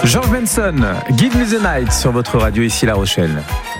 George Benson, Give Me the Night sur votre radio ici La Rochelle.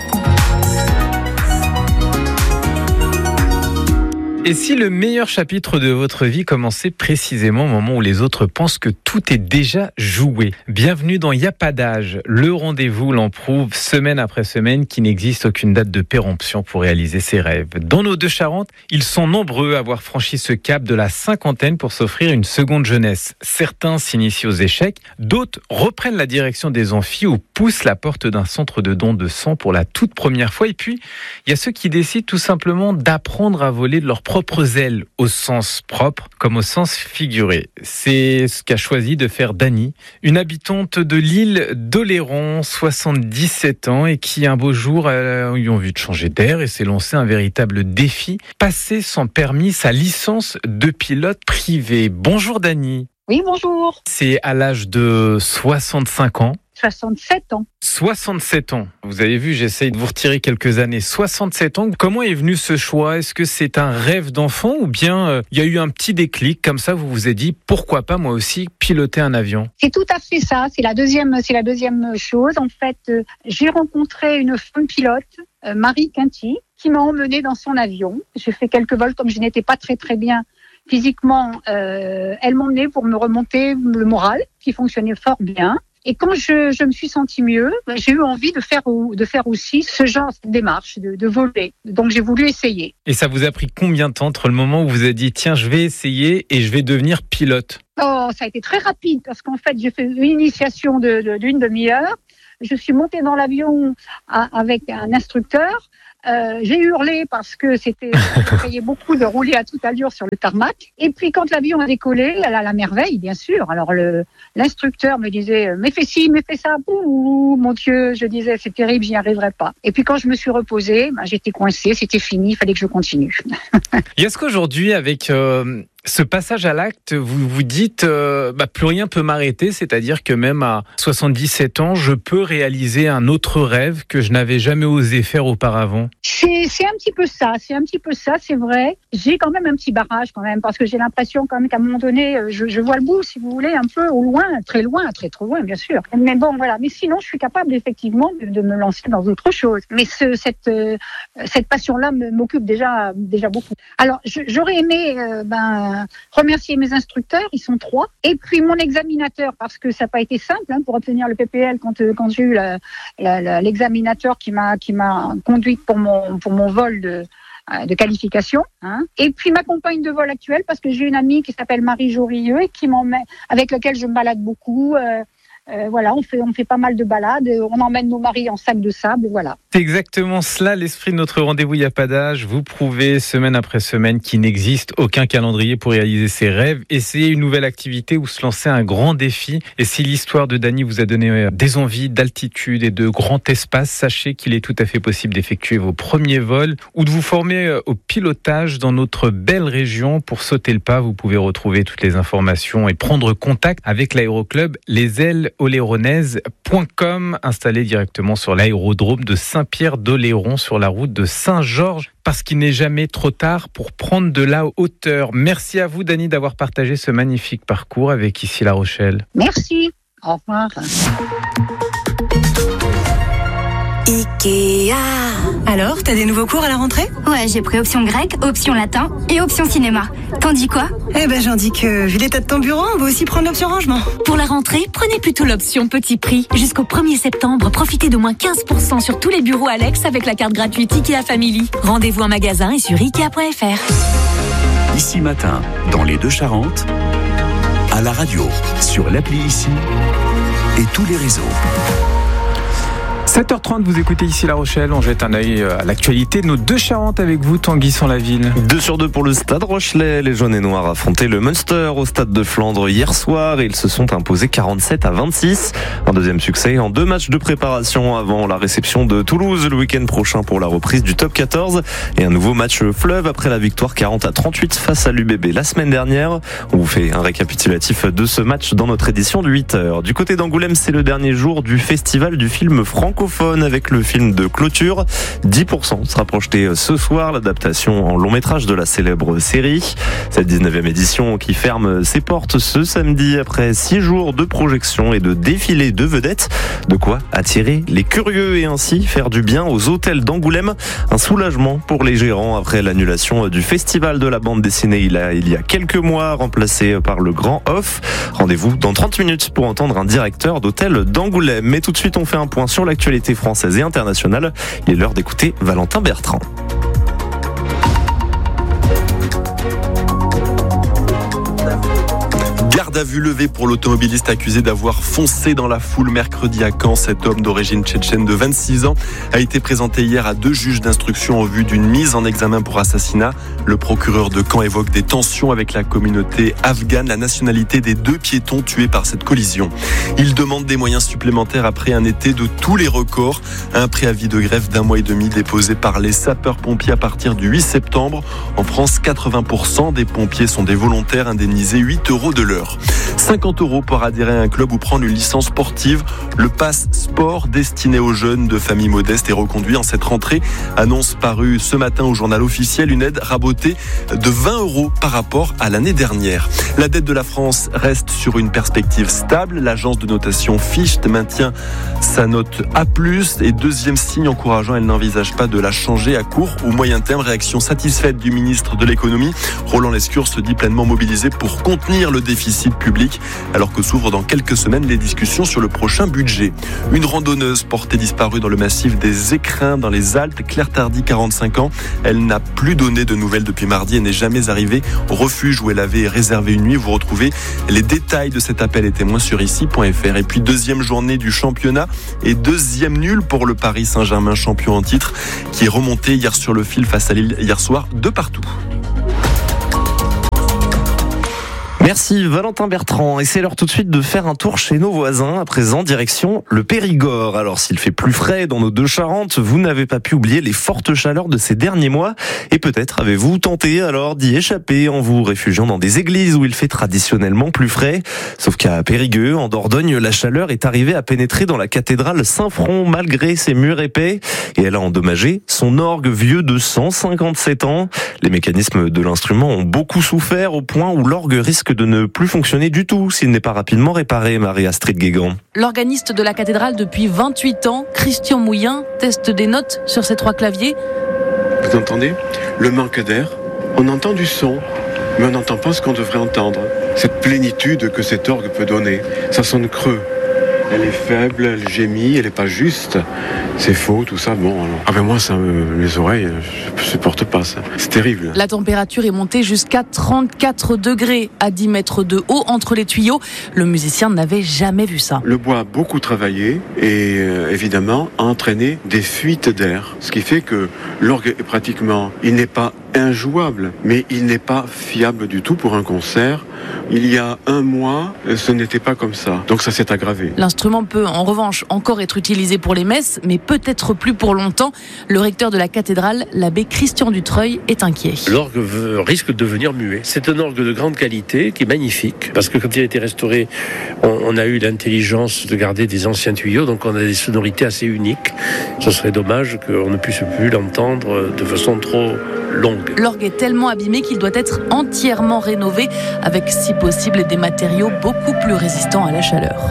Et si le meilleur chapitre de votre vie commençait précisément au moment où les autres pensent que tout est déjà joué? Bienvenue dans Y a pas d'âge, le rendez-vous, l'en prouve, semaine après semaine, qui n'existe aucune date de péremption pour réaliser ses rêves. Dans nos deux Charentes, ils sont nombreux à avoir franchi ce cap de la cinquantaine pour s'offrir une seconde jeunesse. Certains s'initient aux échecs, d'autres reprennent la direction des amphis ou poussent la porte d'un centre de don de sang pour la toute première fois. Et puis, il y a ceux qui décident tout simplement d'apprendre à voler de leur propres ailes, au sens propre comme au sens figuré. C'est ce qu'a choisi de faire Dany, une habitante de l'île d'Oléron, 77 ans, et qui un beau jour a eu envie de changer d'air et s'est lancé un véritable défi, passer sans permis sa licence de pilote privé. Bonjour Dany. Oui, bonjour. C'est à l'âge de 65 ans. 67 ans. 67 ans. Vous avez vu, j'essaye de vous retirer quelques années. 67 ans. Comment est venu ce choix? Est-ce que c'est un rêve d'enfant ou bien il y a eu un petit déclic comme ça, vous vous êtes dit pourquoi pas moi aussi piloter un avion? C'est tout à fait ça. C'est la deuxième chose. En fait, j'ai rencontré une femme pilote, Marie Quinty, qui m'a emmenée dans son avion. J'ai fait quelques vols comme je n'étais pas très bien physiquement. Elle m'emmenait pour me remonter le moral, qui fonctionnait fort bien. Et quand je me suis sentie mieux, j'ai eu envie de faire aussi ce genre de démarche, de voler. Donc j'ai voulu essayer. Et ça vous a pris combien de temps entre le moment où vous avez dit tiens, je vais essayer et je vais devenir pilote? Oh, ça a été très rapide parce qu'en fait, j'ai fait une initiation d'une demi-heure. Je suis montée dans l'avion avec un instructeur. J'ai hurlé parce que ça payait beaucoup de rouler à toute allure sur le tarmac. Et puis quand l'avion a décollé, à la merveille, bien sûr. Alors l'instructeur me disait mais fais ci, mais fais ça. Ouh, mon Dieu, je disais c'est terrible, j'y arriverai pas. Et puis quand je me suis reposée, j'étais coincée, c'était fini, il fallait que je continue. Et est-ce qu'aujourd'hui avec ce passage à l'acte, vous vous dites plus rien peut m'arrêter, c'est-à-dire que même à 77 ans, je peux réaliser un autre rêve que je n'avais jamais osé faire auparavant? C'est un petit peu ça, c'est vrai. J'ai quand même un petit barrage quand même, parce que j'ai l'impression quand même qu'à un moment donné, je vois le bout, si vous voulez, un peu au loin, très trop loin, bien sûr. Mais bon, voilà. Mais sinon, je suis capable effectivement de me lancer dans autre chose. Mais cette passion-là m'occupe déjà beaucoup. Alors, j'aurais aimé remercier mes instructeurs, ils sont 3, et puis mon examinateur, parce que ça n'a pas été simple pour obtenir le PPL quand j'ai eu l'examinateur qui m'a conduite pour mon vol de qualification, Et puis ma compagne de vol actuelle, parce que j'ai une amie qui s'appelle Marie Jorieux et avec laquelle je me balade beaucoup. Voilà, on fait pas mal de balades, on emmène nos maris en sac de sable, voilà. C'est exactement cela l'esprit de notre rendez-vous Il n'y a pas d'âge. Vous prouvez semaine après semaine qu'il n'existe aucun calendrier pour réaliser ses rêves. Essayez une nouvelle activité ou se lancer un grand défi. Et si l'histoire de Dany vous a donné des envies d'altitude et de grand espace, sachez qu'il est tout à fait possible d'effectuer vos premiers vols ou de vous former au pilotage dans notre belle région. Pour sauter le pas, vous pouvez retrouver toutes les informations et prendre contact avec l'aéroclub Les Ailes oléronaises.com, installé directement sur l'aérodrome de Saint-Pierre-d'Oléron sur la route de Saint-Georges, parce qu'il n'est jamais trop tard pour prendre de la hauteur. Merci à vous Dany d'avoir partagé ce magnifique parcours avec ici La Rochelle. Merci, au revoir. Ikea. Alors, t'as des nouveaux cours à la rentrée? Ouais, j'ai pris option grec, option latin et option cinéma. T'en dis quoi? J'en dis que, vu l'état de ton bureau, on va aussi prendre l'option rangement. Pour la rentrée, prenez plutôt l'option petit prix. Jusqu'au 1er septembre, profitez de moins 15% sur tous les bureaux Alex avec la carte gratuite Ikea Family. Rendez-vous en magasin et sur Ikea.fr. Ici Matin, dans les deux Charentes, à la radio, sur l'appli Ici et tous les réseaux. 7h30, vous écoutez ici La Rochelle. On jette un œil à l'actualité de nos deux Charentes avec vous, Tanguy Sans-la-Ville. 2-2 pour le Stade Rochelais. Les jaunes et noirs affrontaient le Munster au Stade de Flandre hier soir et ils se sont imposés 47-26. Un deuxième succès en 2 matchs de préparation avant la réception de Toulouse le week-end prochain pour la reprise du top 14 et un nouveau match fleuve après la victoire 40-38 face à l'UBB la semaine dernière. On vous fait un récapitulatif de ce match dans notre édition de 8h. Du côté d'Angoulême, c'est le dernier jour du festival du film franco francophone avec le film de clôture. 10% sera projeté ce soir, l'adaptation en long métrage de la célèbre série. Cette 19e édition qui ferme ses portes ce samedi après 6 jours de projection et de défilé de vedettes. De quoi attirer les curieux et ainsi faire du bien aux hôtels d'Angoulême. Un soulagement pour les gérants après l'annulation du festival de la bande dessinée il y a quelques mois, remplacé par le Grand Off. Rendez-vous dans 30 minutes pour entendre un directeur d'hôtel d'Angoulême. Mais tout de suite, on fait un point sur l'actualité française et internationale. Il est l'heure d'écouter Valentin Bertrand. Garde à vue levée pour l'automobiliste accusé d'avoir foncé dans la foule mercredi à Caen. Cet homme d'origine tchétchène de 26 ans a été présenté hier à 2 juges d'instruction en vue d'une mise en examen pour assassinat. Le procureur de Caen évoque des tensions avec la communauté afghane, la nationalité des 2 piétons tués par cette collision. Il demande des moyens supplémentaires après un été de tous les records. Un préavis de grève d'1 mois et demi déposé par les sapeurs-pompiers à partir du 8 septembre. En France, 80% des pompiers sont des volontaires indemnisés 8 € de l'heure. 50 € pour adhérer à un club ou prendre une licence sportive. Le pass sport destiné aux jeunes de familles modestes est reconduit en cette rentrée. Annonce parue ce matin au journal officiel, une aide rabotée de 20 € par rapport à l'année dernière. La dette de la France reste sur une perspective stable. L'agence de notation Fitch maintient sa note A+, et deuxième signe encourageant, elle n'envisage pas de la changer à court ou moyen terme. Réaction satisfaite du ministre de l'économie. Roland Lescure se dit pleinement mobilisé pour contenir le déficit public, alors que s'ouvrent dans quelques semaines les discussions sur le prochain budget. Une randonneuse portée disparue dans le massif des Écrins dans les Alpes, Claire Tardy, 45 ans. Elle n'a plus donné de nouvelles depuis mardi et n'est jamais arrivée au refuge où elle avait réservé une nuit. Vous retrouvez les détails de cet appel et témoins sur ici.fr. Et puis deuxième journée du championnat et deuxième nul pour le Paris Saint-Germain, champion en titre, qui est remonté hier sur le fil face à Lille hier soir de partout. Merci Valentin Bertrand, et c'est l'heure tout de suite de faire un tour chez nos voisins, à présent direction le Périgord. Alors s'il fait plus frais dans nos 2 Charentes, vous n'avez pas pu oublier les fortes chaleurs de ces derniers mois, et peut-être avez-vous tenté alors d'y échapper en vous réfugiant dans des églises où il fait traditionnellement plus frais. Sauf qu'à Périgueux, en Dordogne, la chaleur est arrivée à pénétrer dans la cathédrale Saint-Front malgré ses murs épais, et elle a endommagé son orgue vieux de 157 ans. Les mécanismes de l'instrument ont beaucoup souffert au point où l'orgue risque de ne plus fonctionner du tout s'il n'est pas rapidement réparé, Marie-Astrid Guégan. L'organiste de la cathédrale depuis 28 ans, Christian Mouillen, teste des notes sur ses 3 claviers. Vous entendez le manque d'air? On entend du son, mais on n'entend pas ce qu'on devrait entendre. Cette plénitude que cet orgue peut donner, ça sonne creux. Elle est faible, elle gémit, elle n'est pas juste. C'est faux, tout ça. Bon, alors. Ah ben moi, ça, mes oreilles, je ne supporte pas ça. C'est terrible. La température est montée jusqu'à 34 degrés à 10 mètres de haut entre les tuyaux. Le musicien n'avait jamais vu ça. Le bois a beaucoup travaillé et évidemment a entraîné des fuites d'air. Ce qui fait que l'orgue est pratiquement, il n'est pas injouable, mais il n'est pas fiable du tout pour un concert. Il y a 1 mois, ce n'était pas comme ça. Donc ça s'est aggravé. L'instrument peut en revanche encore être utilisé pour les messes, mais peut-être plus pour longtemps. Le recteur de la cathédrale, l'abbé Christian Dutreuil, est inquiet. L'orgue risque de devenir muet. C'est un orgue de grande qualité qui est magnifique, parce que quand il a été restauré, on a eu l'intelligence de garder des anciens tuyaux, donc on a des sonorités assez uniques. Ce serait dommage qu'on ne puisse plus l'entendre de façon trop longue. L'orgue est tellement abîmé qu'il doit être entièrement rénové, avec si possible des matériaux beaucoup plus résistants à la chaleur.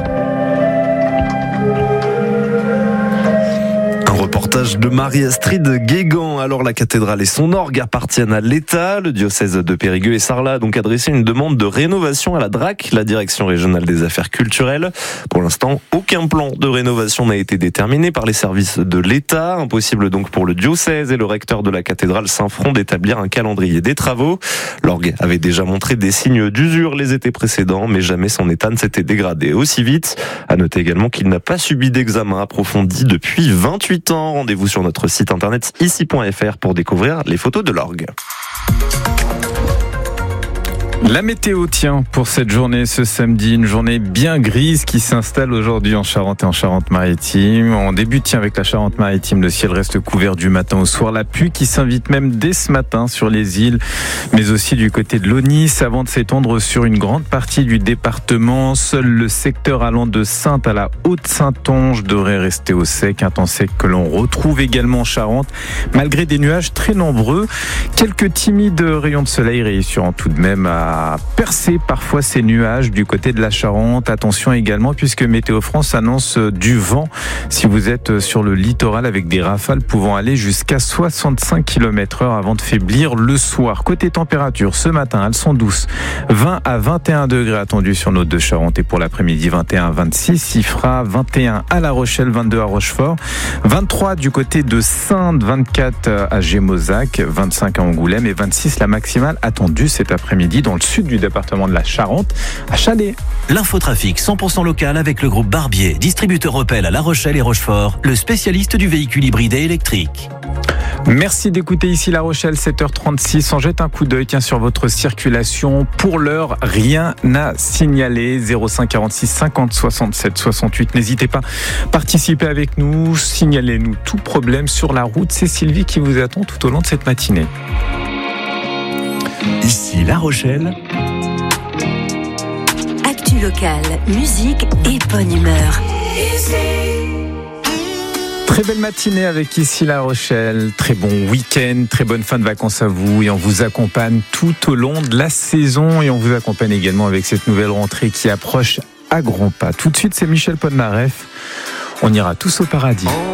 Reportage de Marie-Astrid Guégan. Alors la cathédrale et son orgue appartiennent à l'État. Le diocèse de Périgueux et Sarlat a donc adressé une demande de rénovation à la DRAC, la Direction régionale des affaires culturelles. Pour l'instant, aucun plan de rénovation n'a été déterminé par les services de l'État. Impossible donc pour le diocèse et le recteur de la cathédrale Saint-Front d'établir un calendrier des travaux. L'orgue avait déjà montré des signes d'usure les étés précédents, mais jamais son état ne s'était dégradé aussi vite. À noter également qu'il n'a pas subi d'examen approfondi depuis 28 ans. Rendez-vous sur notre site internet ici.fr pour découvrir les photos de l'orgue. La météo tient pour cette journée, ce samedi, une journée bien grise qui s'installe aujourd'hui en Charente et en Charente-Maritime. On débute avec la Charente-Maritime, le ciel reste couvert du matin au soir. La pluie qui s'invite même dès ce matin sur les îles, mais aussi du côté de l'Aunis, avant de s'étendre sur une grande partie du département. Seul le secteur allant de Saintes à la Haute-Saintonge devrait rester au sec, un temps sec que l'on retrouve également en Charente, malgré des nuages très nombreux. Quelques timides rayons de soleil réussiront tout de même à percer parfois ces nuages du côté de la Charente. Attention également puisque Météo France annonce du vent si vous êtes sur le littoral avec des rafales pouvant aller jusqu'à 65 km/h avant de faiblir le soir. Côté température, ce matin, elles sont douces. 20 à 21 degrés attendus sur nos deux Charentes et pour l'après-midi 21 à 26. Il fera 21 à La Rochelle, 22 à Rochefort, 23 du côté de Saintes, 24 à Gémozac, 25 à Angoulême et 26 la maximale attendue cet après-midi dans le sud du département de la Charente, à Chalais. L'infotrafic 100% local avec le groupe Barbier, distributeur Opel à La Rochelle et Rochefort, le spécialiste du véhicule hybride et électrique. Merci d'écouter ici La Rochelle, 7h36. On jette un coup d'œil sur votre circulation. Pour l'heure, rien à signaler. 05 46 50 67 68. N'hésitez pas à participer avec nous. Signalez-nous tout problème sur la route. C'est Sylvie qui vous attend tout au long de cette matinée. Ici La Rochelle. Actu locale, musique et bonne humeur. Très belle matinée avec ici La Rochelle, très bon week-end, très bonne fin de vacances à vous et on vous accompagne tout au long de la saison et on vous accompagne également avec cette nouvelle rentrée qui approche à grands pas. Tout de suite c'est Michel Polnareff, on ira tous au paradis.